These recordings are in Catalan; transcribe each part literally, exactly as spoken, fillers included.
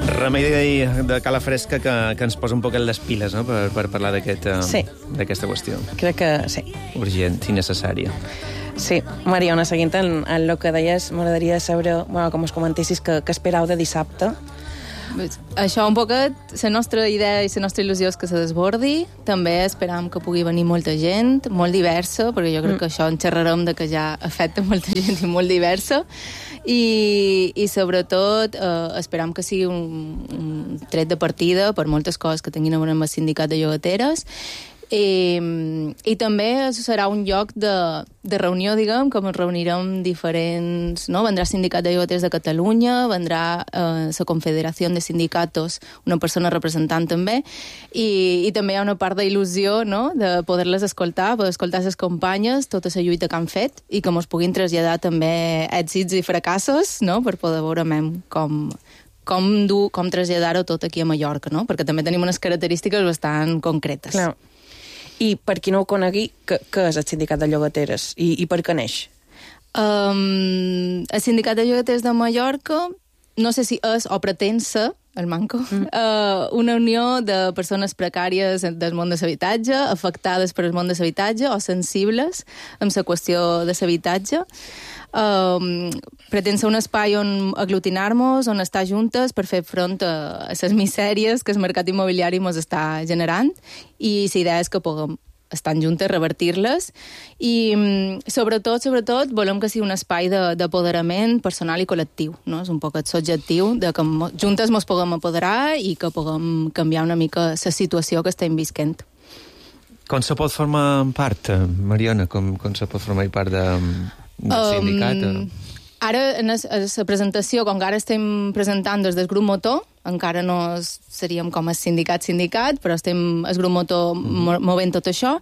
Remei de, de cala fresca que, que ens posa un poquet les piles, no?, per, per parlar d'aquest, uh, sí. d'aquesta qüestió. Crec que sí. Urgent i necessària. Sí. Mariona, seguint en, en el que deies, m'agradaria saber, bueno, com us comentessis, que, que esperau de dissabte. Això un poquet, la nostra idea i la nostra il·lusió és que se desbordi. També esperam que pugui venir molta gent, molt diversa, perquè jo crec mm. que això en xerrarem de que ja afecta molta gent i molt diversa. I, i sobretot eh, esperam que sigui un, un tret de partida per moltes coses que tinguin a veure amb el sindicat de llogateres. I, i també serà un lloc de, de reunió, diguem, com ens reunirem diferents... No? Vendrà el Sindicat de Llogaters de Catalunya, vendrà eh, la Confederació de Sindicatos, una persona representant també, i, i també hi ha una part d'il·lusió, no?, de poder-les escoltar, poder escoltar les companyes, tota la lluita que han fet, i que ens puguin traslladar també èxits i fracassos, no?, per poder veure com... com dur, com traslladar-ho tot aquí a Mallorca, no? Perquè també tenim unes característiques bastant concretes. Clar. I per qui no ho conegui, què, què és el Sindicat de Llogateres i, i per què neix? Um, el Sindicat de Llogateres de Mallorca, no sé si és o pretén ser, el manco, mm. uh, una unió de persones precàries del món de l'habitatge, afectades per el món de l'habitatge o sensibles amb la qüestió de l'habitatge. Um, pretén ser un espai on aglutinar-nos, on estar juntes per fer front a les misèries que el mercat immobiliari ens està generant, i la idea és que puguem estar juntes, revertir-les, i sobretot, sobretot, volem que sigui un espai d'apoderament personal i col·lectiu, no? És un poc el subjectiu de que juntes ens puguem apoderar i que puguem canviar una mica la situació que estem visquent. Com se pot formar part, Mariona? Com, com se pot formar part de... del sindicat? Um, ara, en la presentació, com que ara estem presentant des del grup motor, encara no seríem com a sindicat-sindicat, però estem el grup motor mm. movent tot això,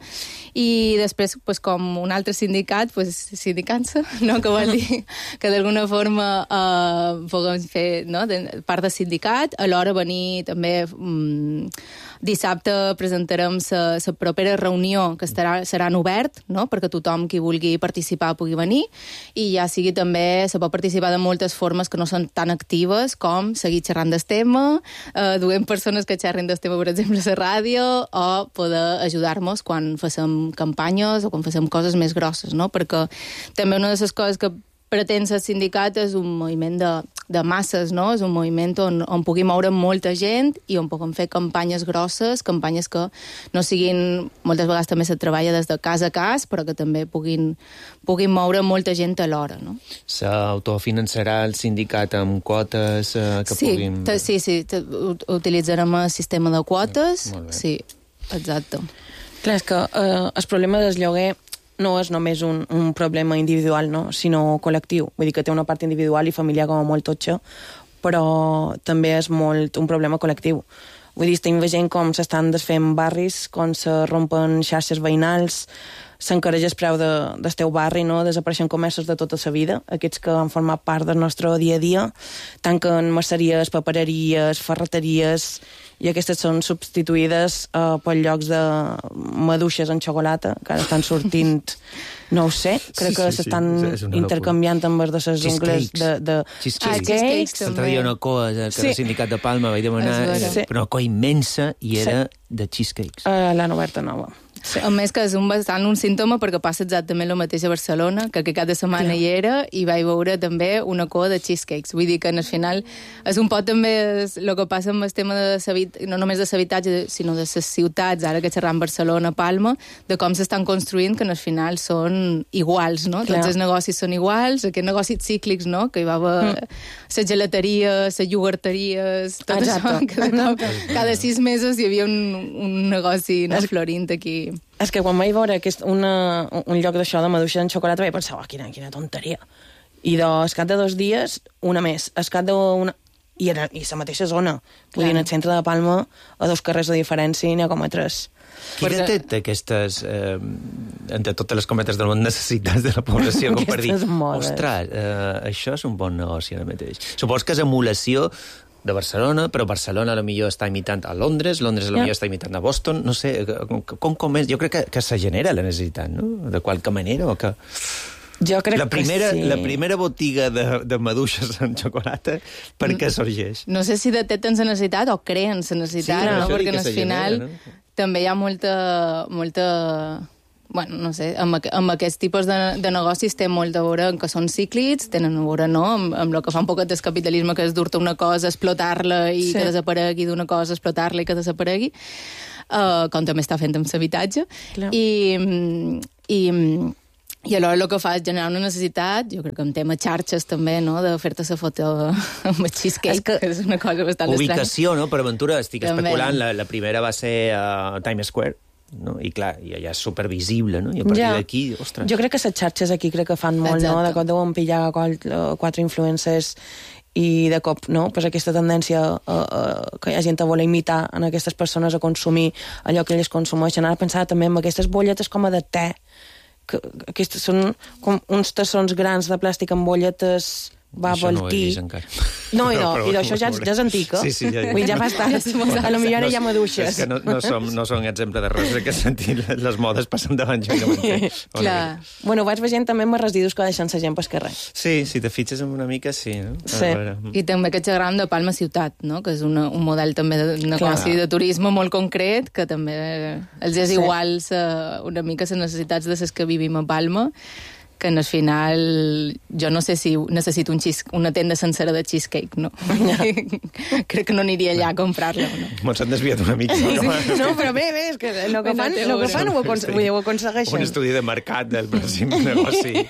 i després, pues, com un altre sindicat, pues, sindicant-se, no? Que vol dir que d'alguna forma eh, puguem fer, no?, de, part del sindicat, alhora venir també... Mm, dissabte presentarem la propera reunió, que estarà, serà en obert, no?, perquè tothom qui vulgui participar pugui venir, i ja sigui també, se pot participar de moltes formes que no són tan actives com seguir xerrant del tema, eh, duent persones que xerren del tema, per exemple, a la ràdio, o poder ajudar-nos quan facem campanyes o quan facem coses més grosses, no?, perquè també una de les coses que pretén el sindicat és un moviment de, de masses, no? És un moviment on, on pugui moure molta gent i on puguem fer campanyes grosses, campanyes que no siguin... Moltes vegades també se treballa des de cas a cas, però que també puguin, puguin moure molta gent alhora, no? S'autofinançarà el sindicat amb quotes eh, que sí, puguin... Sí, sí, utilitzarem el sistema de quotes. Sí, exacte. Clar, és que eh, el problema del lloguer no és només un, un problema individual, no?, sinó col·lectiu. Vull dir que té una part individual i familiar com a molt totxa, però també és molt un problema col·lectiu. Vull dir, estem veient com s'estan desfent barris, com se rompen xarxes veïnals, s'encareja el preu de, del teu barri, no?, desapareixen comerços de tota la vida, aquests que han format part del nostre dia a dia, tanquen merceries, papereries, ferreteries, i aquestes són substituïdes eh, per llocs de maduixes en xocolata, que ara estan sortint, no ho sé, crec sí, que sí, s'estan sí. intercanviant amb els de les ungles de... de... Cheesecakes. Ah, cheesecakes, L'altre dia una coa al sí. sindicat de Palma vaig demanar, sí. però una coa immensa i era sí. de cheesecakes. Uh, L'han oberta nova. Sí. A més que és un bastant un símptoma perquè passa exactament el mateix a Barcelona, que, que cada setmana Clar. hi era i vaig veure també una coa de cheesecakes. Vull dir que al final és un poc també el que passa amb el tema de no només de l'habitatge, sinó de les ciutats, ara que xerram Barcelona, Palma, de com s'estan construint, que al final són iguals, no? Clar. Tots els negocis són iguals, aquests negocis cíclics, no?, que hi va haver mm. les gelateries, les iogurteries, tot Exacte. això, que cada, cada sis mesos hi havia un, un negoci no, florint aquí. És que quan vaig veure aquest, una, un lloc d'això de maduixa en xocolata vaig pensar, oh, quina, quina tonteria. I doncs, cap de dos dies, una més. Es cap d'una... I, era, I la mateixa zona. Vull dir, en el centre de Palma, a dos carrers de diferència, n'hi ha com a tres. Quina té aquestes, eh, entre totes les cometes del món, necessitats de la població, com per dir, ostres, eh, això és un bon negoci ara mateix. Supos que és emulació de Barcelona, però Barcelona a lo millor està imitant a Londres, Londres a lo millor està imitant a Boston, no sé, com, com és? Jo crec que, que se genera la necessitat, no? De qualque manera, o que... Jo crec la primera, que sí. La primera botiga de, de maduixes en xocolata, per què sorgeix? No sé si detecten la necessitat o creen la necessitat, sí, no? Perquè al final genera, no? també hi ha molta... molta bueno, no sé, amb, amb aquests tipus de, de negocis té molt a veure que són cíclics, tenen a veure, no?, amb, amb el que fa un poquet del capitalisme, que és dur-te una cosa, explotar-la i sí. que desaparegui, d'una cosa, explotar-la i que desaparegui, uh, com també està fent amb l'habitatge. I, i, i alhora el que fa és generar una necessitat, jo crec que en tema xarxes també, no?, de fer-te la foto amb el cheesecake, és que, que és una cosa bastant estranya. Ubicació, no?, per aventura, estic també especulant, la, la primera va ser a uh, Times Square, no? I clar, i allà és supervisible, no? I a partir ja. d'aquí, ostres... Jo crec que les xarxes aquí crec que fan molt, exacte. No? De cop deuen pillar quatre influencers i de cop, no? Pues aquesta tendència a, a, que hi ha gent a voler imitar en aquestes persones a consumir allò que elles consumeixen. Ara pensava també en aquestes bolletes com a de te, que aquestes són com uns tassons grans de plàstic amb bolletes... Això no ho he vist encara. No, i, no, però, i això ja, ja és antic, eh? Sí, sí, ja, ja. Vull ja fa estar. A lo millor ara no, hi ha maduixes. És que no, no, som, no som exemple de res, en aquest sentit, les modes passen davant jo i no m'entenc. Clar. Bueno, vaig veient també amb els residus que deixen la gent pel carrer. Sí, si te fitxes en una mica, sí. No? Sí. I també aquest xagram de Palma Ciutat, no?, que és una, un model també de negoci de turisme molt concret, que també els és sí. igual sa, una mica les necessitats de les que vivim a Palma, que al final jo no sé si necessito un cheese, una tenda sencera de cheesecake, no? Crec que no aniria allà a comprar-la, no? Me'n s'han desviat una mica. Sí, sí. No, però bé, bé, és que el que fan, el que fan ho, acon sí. ho aconsegueixen. Un estudi de mercat del pròxim negoci.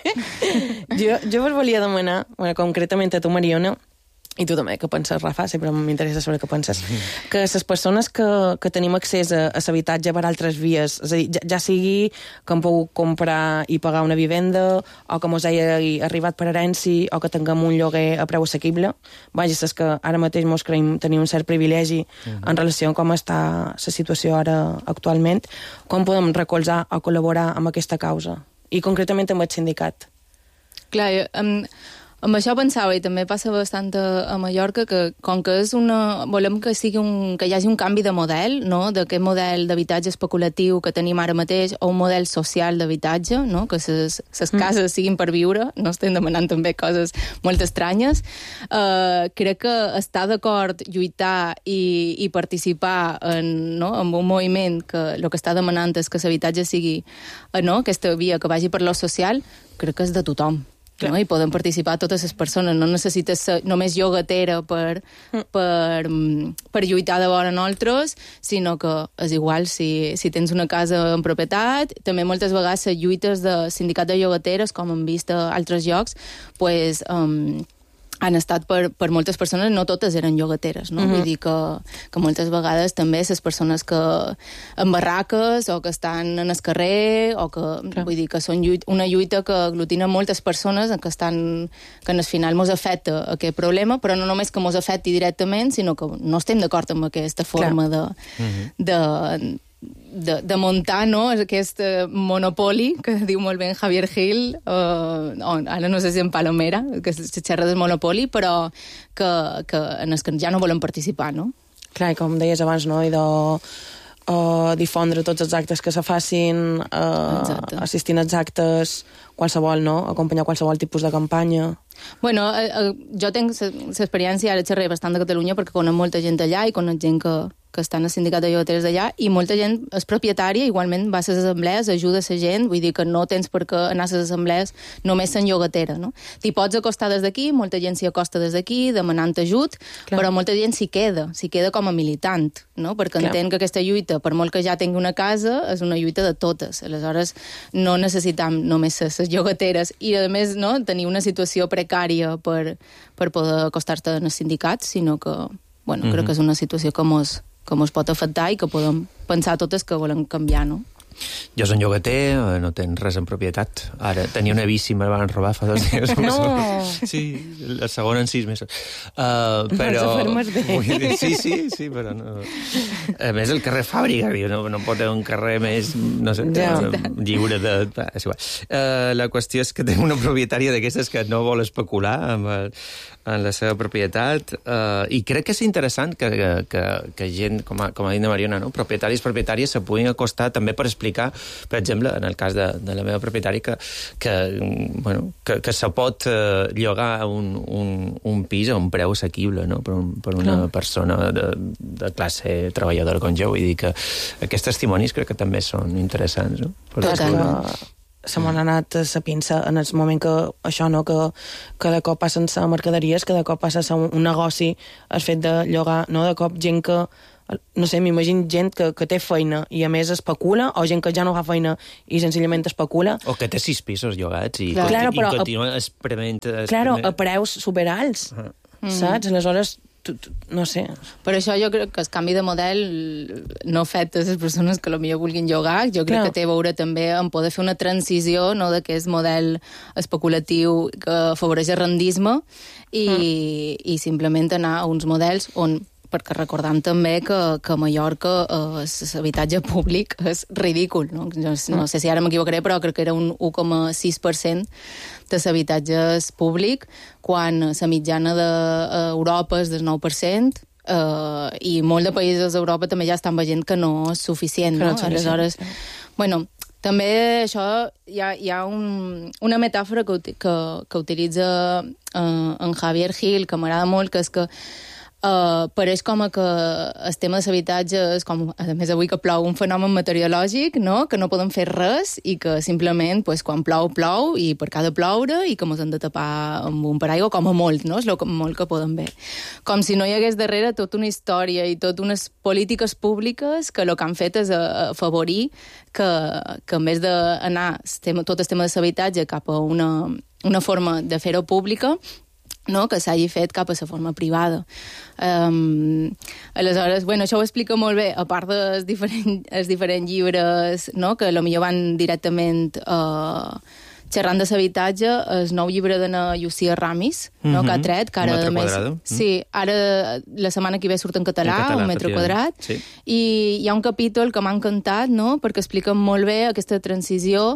jo, jo vos volia demanar, bueno, concretament a tu, Mariona, i tu també, què penses, Rafa? Sempre m'interessa saber què penses. Que les persones que, que tenim accés a, a l'habitatge per altres vies, és a dir, ja, ja sigui que hem pogut comprar i pagar una vivenda, o que mos hagi arribat per herència, o que tinguem un lloguer a preu assequible, vaja, és que ara mateix mos creiem tenir un cert privilegi uh-huh. en relació amb com està la situació ara actualment, com podem recolzar o col·laborar amb aquesta causa? I concretament amb el sindicat. Clar, jo... Um... Amb això pensava, i també passa bastant a, a Mallorca, que com que és una... volem que sigui un, que hi hagi un canvi de model, no?, d'aquest model d'habitatge especulatiu que tenim ara mateix, o un model social d'habitatge, no?, que les cases mm. siguin per viure, no estem demanant també coses molt estranyes. Uh, crec que estar d'acord, lluitar i, i participar en, no?, en un moviment que el que està demanant és que l'habitatge sigui, uh, no?, aquesta via que vagi per lo social, crec que és de tothom. No? I poden participar totes les persones, no necessites ser només llogatera per, mm. per, per lluitar de vora nosaltres, sinó que és igual si, si tens una casa en propietat. També moltes vegades les lluites de sindicat de llogateres, com hem vist a altres llocs, pues, um, han estat per, per moltes persones, no totes eren llogateres, no? Mm-hmm. Vull dir que, que moltes vegades també les persones que en barraques o que estan en el carrer o que, Clar. vull dir, que són lluit, una lluita que aglutina moltes persones que estan, que en el final mos afecta aquest problema, però no només que mos afecti directament, sinó que no estem d'acord amb aquesta forma Clar. de... Mm-hmm. de De, de muntar, no?, aquest monopoli que diu molt bé en Javier Gil, uh, on, ara no sé si en Palomera, que se xerra del monopoli, però que, que en els que ja no volen participar, no? Clar, i com deies abans, no?, i de uh, difondre tots els actes que se facin, uh, assistint als actes, qualsevol, no?, acompanyar qualsevol tipus de campanya. Bueno, eh, eh, jo tenc l'experiència, ara xerré bastant de Catalunya perquè conec molta gent allà i conec gent que que estan al sindicat de llogateres d'allà, i molta gent és propietària, igualment va a les assemblees, ajuda a la gent, vull dir que no tens per què anar a les assemblees només sent llogatera, no? T'hi pots acostar des d'aquí, molta gent s'hi acosta des d'aquí, demanant ajut, Clar. però molta gent s'hi queda, s'hi queda com a militant, no? Perquè Clar. entén que aquesta lluita, per molt que ja tingui una casa, és una lluita de totes. Aleshores, no necessitam només les llogateres, i a més, no?, tenir una situació precària per, per poder acostar-te en el sindicat, sinó que, bueno, mm-hmm. crec que és una situació que mos que ens pot afectar i que podem pensar totes que volem canviar, no? Jo soc llogater, no tens res en propietat. Ara, tenia una bici, me la van robar fa dos dies. No! Sí, la segona en sis mesos. Uh, però... Dir, sí, sí, sí, però no... A més, el carrer Fàbrica, no, no pot haver un carrer més, no sé, ja. lliure de... És igual. Uh, la qüestió és que tinc una propietària d'aquestes que no vol especular amb el, en la seva propietat, uh, i crec que és interessant que, que, que, que gent, com a, com a dit la Mariona, no? propietaris, propietàries, se puguin acostar també per explicar, per exemple, en el cas de, de la meva propietari, que, que, bueno, que, que se pot uh, llogar un, un, un pis a un preu assequible, no? per, un, per una Clar. persona de, de classe treballadora com jo. Vull dir que aquests testimonis crec que també són interessants, no? Per Total. Se m'han anat a la pinça en el moment que això, no, que cada cop passen a mercaderies, cada cop passa a ser un, un negoci el fet de llogar, no, de cop gent que, no sé, m'imagino gent que, que té feina i a més especula, o gent que ja no fa feina i senzillament especula. O que té sis pisos llogats i, claro, i, i continua experiment... Claro, a preus superalts, uh -huh. saps? Aleshores... Tu, tu, no sé. Per això jo crec que el canvi de model no fet a les persones que potser vulguin llogar, jo crec Clar. que té a veure també en poder fer una transició, no, d'aquest model especulatiu que afavoreix el rendisme i, mm. i simplement anar a uns models on, perquè recordam també que, que a Mallorca l'habitatge eh, públic és ridícul, no? No, no sé si ara m'equivocaré, però crec que era un u coma sis per cent de l'habitatge és públic, quan la mitjana d'Europa és del nou per cent, eh, i molt de països d'Europa també ja estan veient que no és suficient, no? no Aleshores, sí. bueno, també això hi ha, hi ha un, una metàfora que, que, que utilitza eh, en Javier Gil, que m'agrada molt, que és que Uh, pareix com que el tema de l'habitatge és com, a més avui que plou, un fenomen meteorològic, no? Que no podem fer res i que simplement pues, quan plou, plou i per cada ploure i que ens hem de tapar amb un paraigua com a molt, no? És el molt que podem ver. Com si no hi hagués darrere tota una història i totes unes polítiques públiques que el que han fet és afavorir que, que en vez d'anar tot el tema de l'habitatge cap a una, una forma de fer-ho pública, no? Que s'hagi fet cap a la forma privada. Um, aleshores, bueno, això ho explica molt bé, a part dels diferents, els diferents llibres, no? Que potser van directament uh, xerrant de l'habitatge, el nou llibre de na Llucia Ramis, mm-hmm. no? Que ha tret, que ara, a més, mm. sí, ara la setmana que ve surt en català, en català un metre quadrat, sí. I hi ha un capítol que m'ha encantat, no? Perquè explica molt bé aquesta transició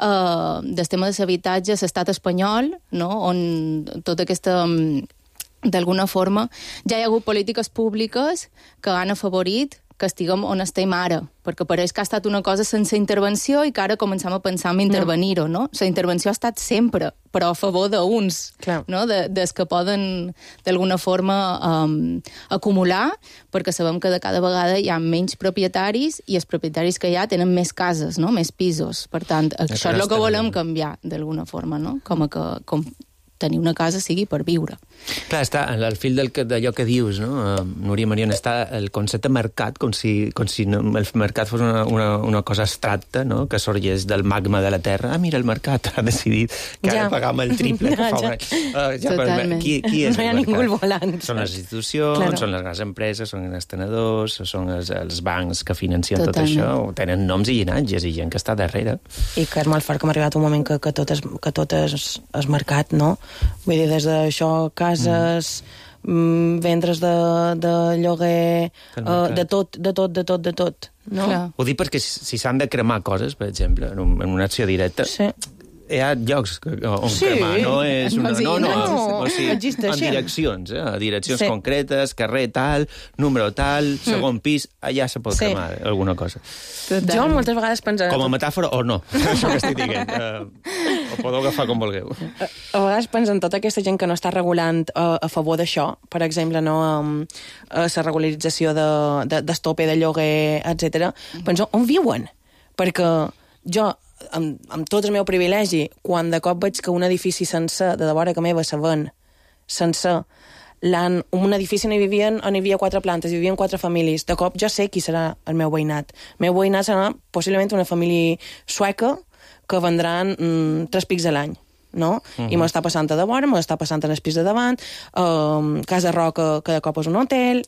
uh, del tema de l'habitatge a l'estat espanyol, no? On tota aquesta... d'alguna forma, ja hi ha hagut polítiques públiques que han afavorit que estiguem on estem ara, perquè pareix que ha estat una cosa sense intervenció i que ara comencem a pensar en intervenir-ho, no? La intervenció ha estat sempre, però a favor d'uns, no? De, des que poden d'alguna forma um, acumular, perquè sabem que de cada vegada hi ha menys propietaris i els propietaris que hi ha tenen més cases, no? Més pisos. Per tant, això és el que volem canviar d'alguna forma, no? Com a que... Com tenir una casa sigui per viure. Clar, està al fil d'allò que dius, no? Uh, Núria Mariona, està el concepte mercat, com si, com si no, el mercat fos una, una, una cosa abstracta, no? Que sorgeix del magma de la terra. Ah, mira, el mercat ha decidit que ja. ha de pagar amb el triple. Ja, que fa ja. Uh, ja, Totalment. Qui, qui és no hi ha ningú al volant. Són les institucions, claro. Són les grans empreses, són els tenedors, són els, els bancs que financen Totalment. Tot això, tenen noms i llinatges i gent que està darrere. I que és molt fort que hem arribat un moment que, que tot, és, que tot és, és mercat, no? Vull dir, des d'això, cases, mm. vendres de, de lloguer, uh, de tot, de tot, de tot, de tot. No? Ho dic perquè si s'han de cremar coses, per exemple, en, un, en una acció directa... Sí. Hi ha llocs on sí. cremar, no és una... No, no, no, o sigui, en direccions, eh? Direccions sí. concretes, carrer tal, número tal, segon pis, allà se pot sí. cremar alguna cosa. Total. Jo moltes vegades penso... Com a metàfora o no, això que estic dient. Uh, ho podeu agafar com vulgueu. A, a vegades penso en tota aquesta gent que no està regulant uh, a favor d'això, per exemple, no, um, uh, la regularització de, de, d'estope de lloguer, etcètera. Penso, on viuen? Perquè jo... Amb, amb tot el meu privilegi, quan de cop veig que un edifici sencer, de vora que meva se ven, sencer, l'han, un edifici on hi vivien, on hi havia quatre plantes, hi vivien quatre famílies, de cop jo sé qui serà el meu veïnat. El meu veïnat serà possiblement una família sueca que vendran mm, tres pics a l'any, no? Uh-huh. I m'està passant a de vora, m'està passant en el pis de davant, um, Casa Roca, que de cop és un hotel,